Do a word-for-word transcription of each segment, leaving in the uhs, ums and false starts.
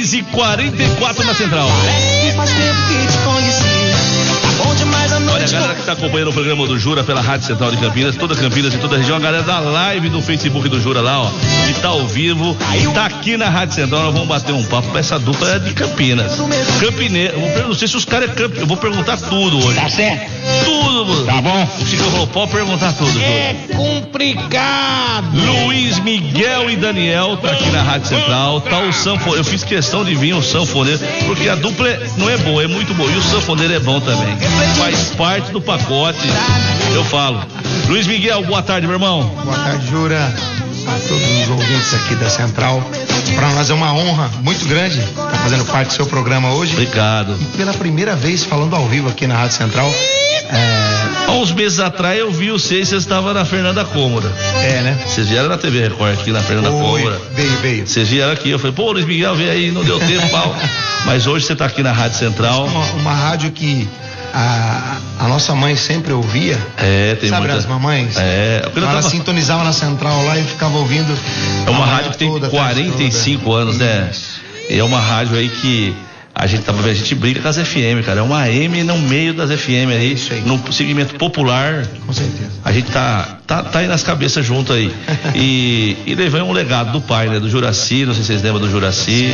seis e quarenta e quatro na Central. Parece que faz tempo que te conheci. Tá bom demais a noite. Olha, a galera que tá acompanhando o programa do Jura pela Rádio Central de Campinas, toda Campinas e toda a região, a galera da live do Facebook do Jura lá, ó, que tá ao vivo, tá aqui na Rádio Central, nós vamos bater um papo com essa dupla de Campinas. Campineiro, eu vou, não sei se os caras é Campinas, eu vou perguntar tudo hoje. Tá certo? Tudo. Tá bom. O Chico falou, pode perguntar tudo, Jura. É complicado. Luiz Miguel e Daniel tá aqui na Rádio Central, tá o sanfoneiro, eu fiz questão de vir o sanfoneiro, porque a dupla não é boa, é muito boa, e o sanfoneiro é bom também, faz parte do pacote, eu falo. Luiz Miguel, boa tarde, meu irmão. Boa tarde, Jura, a todos os ouvintes aqui da Central. Para nós é uma honra muito grande estar fazendo parte do seu programa hoje. Obrigado. E pela primeira vez falando ao vivo aqui na Rádio Central. É... Há uns meses atrás eu vi vocês, vocês estavam na Fernanda Cômoda. É, né? Vocês vieram na T V Record aqui na Fernanda Oi, Cômoda. Veio, veio. Vocês vieram aqui, eu falei, pô, Luiz Miguel, vem aí, não deu tempo, pau. Mas hoje você tá aqui na Rádio Central. Uma, uma rádio que a, a nossa mãe sempre ouvia. É, tem Sabe muita... as mamães? É. Ela tava... sintonizava na Central lá e ficava ouvindo. É uma rádio que tem toda, quarenta e cinco anos, né? E é uma rádio aí que a gente tava vendo, a gente briga com as F M, cara. É uma A M no meio das F M aí, Isso aí. no segmento popular. Com certeza. A gente tá, tá, tá aí nas cabeças junto aí. E, e levamos um legado do pai, né? Do Juraci, não sei se vocês lembram do Juraci.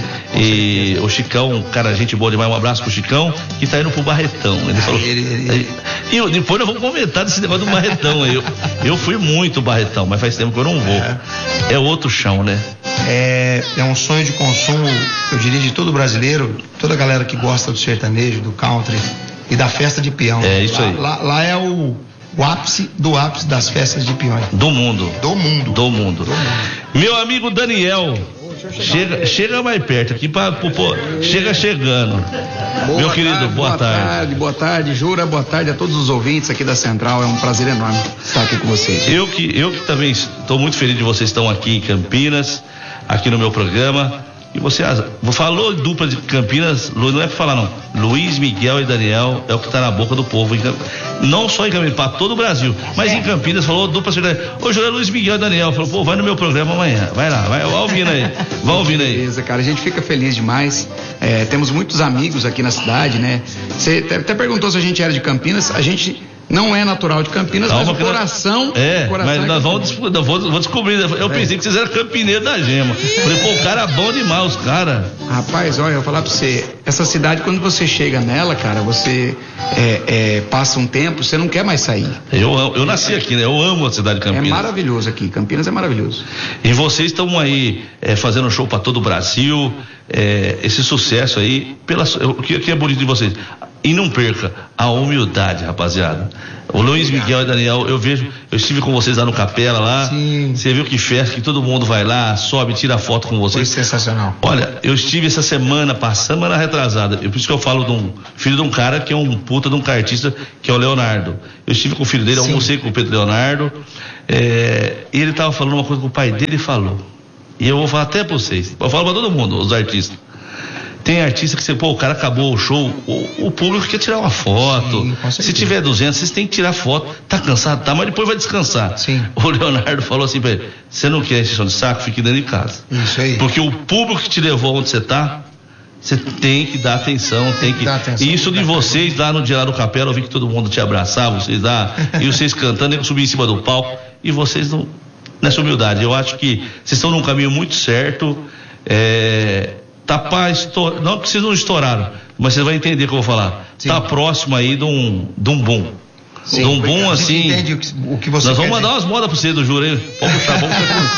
E o Chicão, cara, gente boa demais, um abraço pro Chicão, que tá indo pro Barretão. Ele falou. ele, ele... E eu, depois nós vamos comentar desse negócio do Barretão aí. Eu, eu fui muito Barretão, mas faz tempo que eu não vou. É, é outro chão, né? É, é um sonho de consumo, eu diria, de todo brasileiro, toda a galera que gosta do sertanejo, do country e da festa de peão. É isso aí. Lá, lá, lá é o, o ápice do ápice das festas de peões. Do mundo. Do mundo. Do mundo. Do mundo. Meu amigo Daniel, chega, chega mais perto aqui, pra, pra, pra, chega chegando. Boa Meu querido, tarde, boa, boa tarde. tarde. Boa tarde, Jura, boa tarde a todos os ouvintes aqui da Central. É um prazer enorme estar aqui com vocês. Eu que, eu que também estou muito feliz de vocês estão aqui em Campinas, aqui no meu programa. E você falou dupla de Campinas, não é pra falar não. Luiz Miguel e Daniel é o que tá na boca do povo. Em Campinas, não só em Campinas, para todo o Brasil. Mas em Campinas falou dupla sertaneja. Hoje é Luiz Miguel e Daniel. Falou, pô, vai no meu programa amanhã. Vai lá, vai, vai ouvindo aí. Vai ouvindo aí. Beleza, cara, a gente fica feliz demais. É, temos muitos amigos aqui na cidade, né? Você até perguntou se a gente era de Campinas. A gente não é natural de Campinas, Calma, mas o coração. É, o coração mas é nós vamos, vou, vou descobrir. Eu pensei que vocês eram campineiro da Gema. Falei, pô, o cara é bom demais, os caras. Rapaz, olha, eu vou falar pra você, essa cidade, quando você chega nela, cara, você é, é, passa um tempo, você não quer mais sair. Eu, eu nasci aqui, né? Eu amo a cidade de Campinas. É maravilhoso aqui, Campinas é maravilhoso. E vocês estão aí é, fazendo show para todo o Brasil, é, esse sucesso aí, pela, o que, que é bonito de vocês? E não perca a humildade, rapaziada. O Luiz Miguel e Daniel, eu vejo, eu estive com vocês lá no Capela lá. Sim. Você viu que festa, que todo mundo vai lá, sobe, tira foto com vocês. Foi sensacional. Olha, eu estive essa semana, passando semana retrasada. Por isso que eu falo de um filho de um cara que é um puta de um cartista, que é o Leonardo. Eu estive com o filho dele, almocei com o Pedro Leonardo. É, e ele tava falando uma coisa que o pai dele falou. E eu vou falar até pra vocês. Eu falo pra todo mundo, os artistas. Tem artista que você, pô, o cara acabou o show, o, o público quer tirar uma foto. Sim, se tiver duzentos, vocês têm que tirar foto. Tá cansado? Tá, mas depois vai descansar. Sim. O Leonardo falou assim pra ele, você não quer encher de saco? Fique dentro de casa. Isso aí. Porque o público que te levou onde você tá, você tem que dar atenção, tem que... atenção, E isso de vocês lá no dia lá no Capela, eu vi que todo mundo te abraçava, vocês lá, e vocês cantando, eu subi em cima do palco, e vocês não... Nessa humildade, eu acho que vocês estão num caminho muito certo, é... Tá pra estourar, não que vocês não estouraram, mas você vai entender o que eu vou falar. Sim. Tá próximo aí de um, de um boom. Sim, de um boom assim. Entende o que, o que você nós vamos quer mandar dizer. umas modas pra você do Jura aí. Vamos puxar, vamos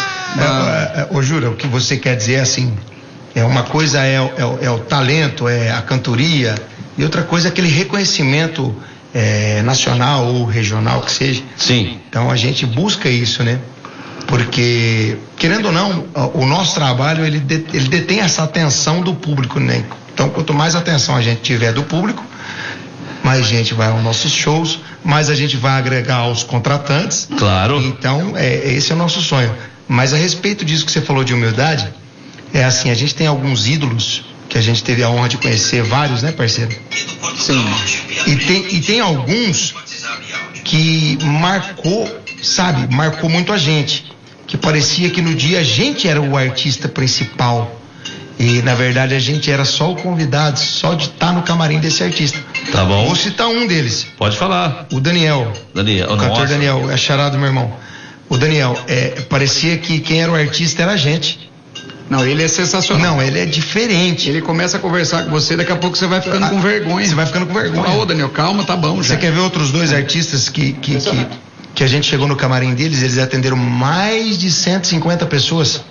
puxar. Ô, Jura, o que você quer dizer é assim, é uma coisa é, é, é o talento, é a cantoria, e outra coisa é aquele reconhecimento é, nacional ou regional que seja. Sim. Então a gente busca isso, né? Porque, querendo ou não, o nosso trabalho, ele, de, ele detém essa atenção do público, né? Então, quanto mais atenção a gente tiver do público, mais gente vai aos nossos shows, mais a gente vai agregar aos contratantes. Claro. Então, é, esse é o nosso sonho. Mas a respeito disso que você falou de humildade, é assim, a gente tem alguns ídolos que a gente teve a honra de conhecer, vários, né, parceiro? Sim. E tem, e tem alguns que marcou, sabe, marcou muito a gente. Que parecia que no dia a gente era o artista principal. E na verdade a gente era só o convidado, só de estar no camarim desse artista. Tá bom. Vou citar um deles. Pode falar. O Daniel. Daniel, o cantor nossa. Daniel, é charado meu irmão. O Daniel, é, parecia que quem era o artista era a gente. Não, ele é sensacional. Não, ele é diferente. Ele começa a conversar com você, daqui a pouco você vai ficando com vergonha. Você vai ficando com vergonha. Fala, ô Daniel, calma, tá bom. Você já. quer ver outros dois artistas que, que, que, que a gente chegou no camarim deles, eles atenderam mais de cento e cinquenta pessoas.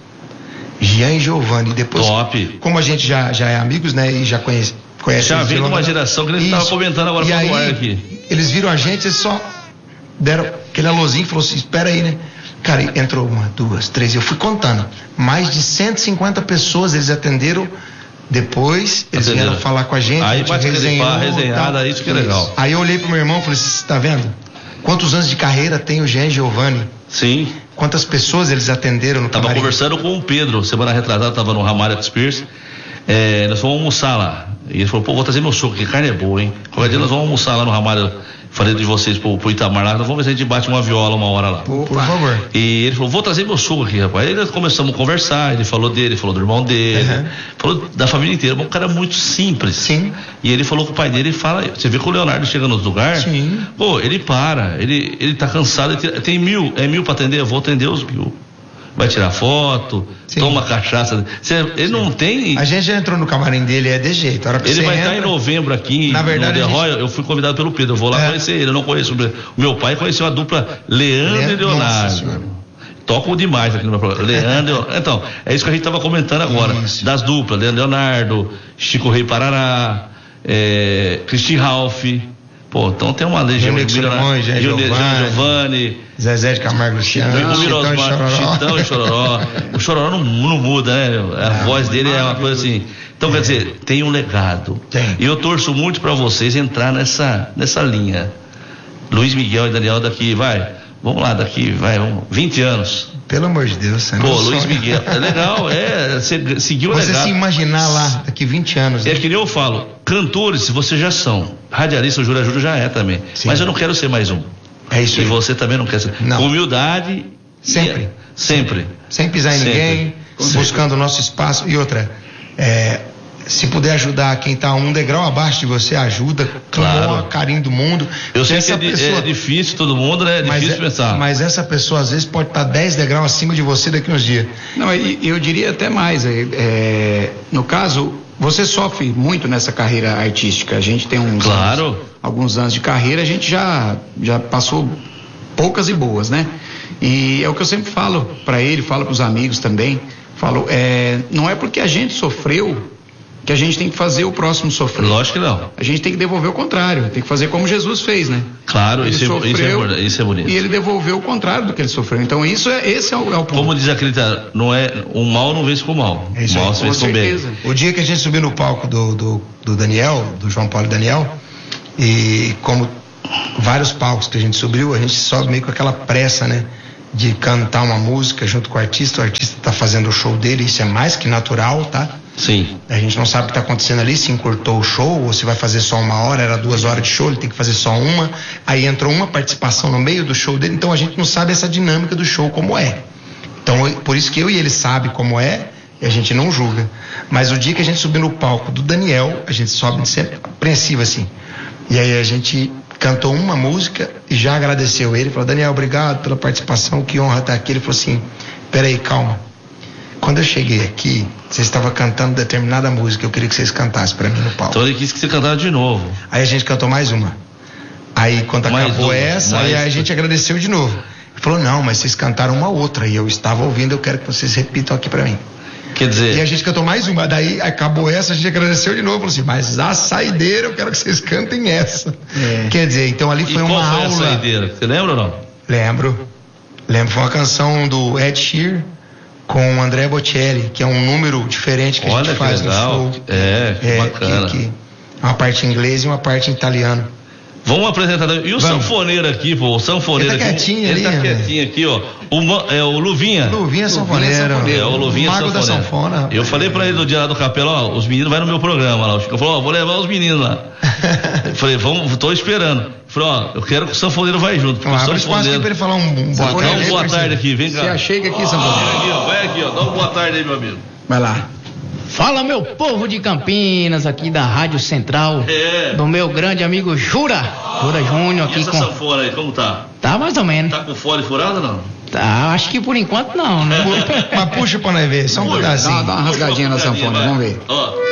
Jean e Giovanni. Depois, top. Como a gente já, já é amigos, né, e já conhece, conhece Já eles vem de uma longa- geração que a gente Isso. estava comentando agora E pelo aí, ar aqui. eles viram a gente, eles só deram aquele alôzinho e falou assim, espera aí, né? Cara, entrou uma, duas, três, eu fui contando. Mais de cento e cinquenta pessoas eles atenderam. Depois, eles Atenderam. vieram falar com a gente. a Aí gente bate aquele resenhou, pá, resenhada, tal. isso que é legal. Aí eu olhei pro meu irmão e falei, você tá vendo? Quantos anos de carreira tem o Jean e Giovanni? Sim. Quantas pessoas eles atenderam no Tava camarim? conversando com o Pedro, semana retrasada, tava no Ramalho Spears. É, nós vamos almoçar lá. E ele falou, pô, vou trazer meu suco, que carne é boa, hein? Qualquer dia nós vamos almoçar lá no Ramalho. Falei de vocês pro, pro Itamar lá, nós vamos ver se a gente bate uma viola uma hora lá. Por, por favor. E ele falou, vou trazer meu suco aqui, rapaz. Aí nós começamos a conversar, ele falou dele, falou do irmão dele, Uhum. falou da família inteira, um cara muito simples. Sim. E ele falou com o pai dele, fala, você vê que o Leonardo chega nos lugares, Sim. pô, ele para, ele, ele tá cansado, ele tem, tem mil, é mil pra atender, eu vou atender os mil. Vai tirar foto, Sim. toma cachaça. Você, ele não tem. A gente já entrou no camarim dele, é de jeito. A hora que Ele você vai entra, estar em novembro aqui Na verdade, no The a gente- Royal. Eu fui convidado pelo Pedro, eu vou lá É. conhecer ele. Eu não conheço. O meu pai conheceu a dupla Leandro e Leandro, nossa Leonardo. senhora. Tocam demais aqui no meu programa. Leandro e Leonardo. Então, é isso que a gente estava comentando agora. Isso. Das duplas, Leandro e Leonardo, Chico Rei Parará, é, Cristi Ralph. Pô, então tem uma legião Eunice Solimões, Jean Gil- Jean Giovanni. Giovanni. Zezé de Camargo O Luciano, Chitão e Chitão e Chororó. Chitão e Chororó. O Chororó não, não muda, né? A Não, voz dele é uma coisa assim. Então, quer dizer, tem um legado. Tem. E eu torço muito pra vocês entrar nessa, nessa linha. Luiz Miguel e Daniel daqui, vai. Vamos lá, daqui, vai, vamos. vinte anos. Pelo amor de Deus. é Pô, meu Luiz sonho. Miguel. É legal, é. Você seguiu o Você legado. se imaginar lá, daqui vinte anos. É né? que nem eu falo, cantores, vocês já são. Radialista, o Júlio Júlio já é também. Sim. Mas eu não quero ser mais um. É isso E aí. você também não quer ser. Não. Com humildade. Sempre. e- Sempre. Sem pisar em Sempre. ninguém, Sempre. buscando o nosso espaço. E outra, é, se puder ajudar quem está um degrau abaixo de você, ajuda, com Claro. o maior carinho do mundo. Eu sei Essa que é, di- pessoa- é difícil todo mundo, né? É mas, difícil é- pensar. mas essa pessoa às vezes pode estar dez degraus acima de você daqui uns dias. Não, e eu diria até mais. é, é, no caso, você sofre muito nessa carreira artística. A gente tem uns Claro. anos, alguns anos de carreira, a gente já, já passou poucas e boas, né? E é o que eu sempre falo para ele, falo para os amigos também. Falo, é, não é porque a gente sofreu que a gente tem que fazer o próximo sofrer. Lógico que não. A gente tem que devolver o contrário, tem que fazer como Jesus fez, né? Claro, Ele isso é, isso, é, sofreu bonito, isso é bonito. E ele devolveu o contrário do que ele sofreu. Então isso é, esse é o, é o ponto. Como diz aquele ditado, não é, o mal não vence com o mal. É isso o mal aí, se com vence com o bem. certeza. O dia que a gente subiu no palco do, do, do Daniel, do João Paulo e Daniel, e como vários palcos que a gente subiu, a gente sobe meio com aquela pressa, né? De cantar uma música junto com o artista, o artista tá fazendo o show dele, isso é mais que natural, tá? Sim. A gente não sabe o que tá acontecendo ali, se encurtou o show, ou se vai fazer só uma hora, era duas horas de show, ele tem que fazer só uma, aí entrou uma participação no meio do show dele, então a gente não sabe essa dinâmica do show como é. Então, eu- por isso que eu e ele sabe como é, e a gente não julga. Mas o dia que a gente subiu no palco do Daniel, a gente sobe sempre apreensivo assim. E aí a gente cantou uma música e já agradeceu ele, falou, Daniel, obrigado pela participação, que honra estar aqui. Ele falou assim, peraí, calma. Quando eu cheguei aqui, você estava cantando determinada música, eu queria que vocês cantassem para mim no palco. Então ele quis que você cantasse de novo. Aí a gente cantou mais uma. Aí quando Mais acabou uma, essa, mais- aí a gente agradeceu de novo. Ele falou, não, mas vocês cantaram uma outra e eu estava ouvindo, eu quero que vocês repitam aqui para mim. Quer dizer, E a gente cantou mais uma, daí acabou essa, a gente agradeceu de novo, falou assim, mas a saideira eu quero que vocês cantem essa. Quer dizer, então ali e foi qual uma foi a aula. saideira? Você lembra ou não? Lembro. Lembro, foi uma canção do Ed Sheeran com o André Bocelli, que é um número diferente que a Olha gente que faz legal. no show. É, que bacana. Que, que uma parte em inglês e uma parte em italiano. Vamos apresentar. E o Vamos. sanfoneiro aqui, pô, o sanfoneiro Ele tá aqui. quietinho ele ali, tá né? quietinho aqui, ó. O, Ma- é o Luvinha. Luvinha sanfoneiro. É, o Luvinha Mago da sanfoneiro. sanfona. rapaz. Eu falei pra ele do dia lá do Capela, ó, os meninos vai no meu programa lá. O Chico falou, ó, vou levar os meninos lá. Eu falei, vamos, tô esperando. Eu falei, ó, eu quero que o sanfoneiro vai junto. Então, porque o abre espaço aqui sanfoneiro. pra ele falar um, um Dá boa um tarde. boa tarde aqui, vem cá. Você chega aqui, Vem Sanfoneiro. aqui, ó, vai aqui, ó, dá uma boa tarde aí, meu amigo. Vai lá. Fala, meu povo de Campinas, aqui da Rádio Central, É. do meu grande amigo Jura, Jura Júnior E aqui essa com... sanfona aí, como tá? Tá mais ou menos. Tá com fole furado ou não? Tá, acho que por enquanto não, né? Mas puxa pra nós ver, só um Puxa. Dá, pedacinho. dá uma rasgadinha na sanfona, vamos ver. Ó.